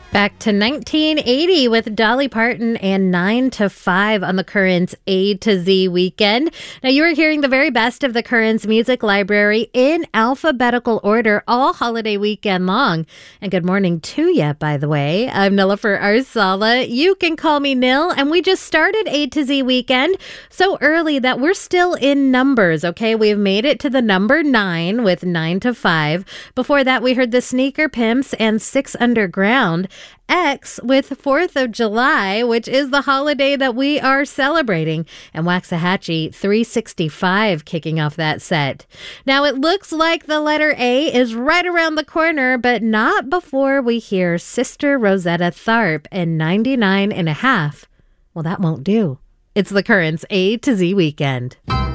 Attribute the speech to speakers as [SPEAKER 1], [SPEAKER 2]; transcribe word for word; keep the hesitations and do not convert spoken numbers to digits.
[SPEAKER 1] Back to nineteen eighty with Dolly Parton and nine to five on the Currents A to Z weekend. Now, you are hearing the very best of the Currents music library in alphabetical order all holiday weekend long. And good morning to you, by the way. I'm Nilofer Arsala. You can call me Nil, and we just started A to Z weekend so early that we're still in numbers, okay? We've made it to the number nine with nine to five. Before that, we heard the Sneaker Pimps and Six Underground. X with fourth of July, which is the holiday that we are celebrating, and Waxahachie three sixty-five kicking off that set. Now, it looks like the letter A is right around the corner, but not before we hear Sister Rosetta Tharpe and ninety-nine and a half. Well, that won't do. It's the Currents A to Z weekend.